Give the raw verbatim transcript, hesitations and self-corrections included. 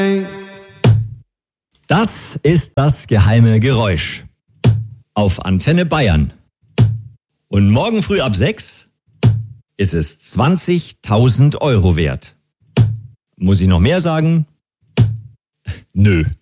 Das ist das geheime Geräusch. Auf Antenne Bayern. Und morgen früh ab sechs ist es zwanzigtausend Euro wert. Muss ich noch mehr sagen? Nö.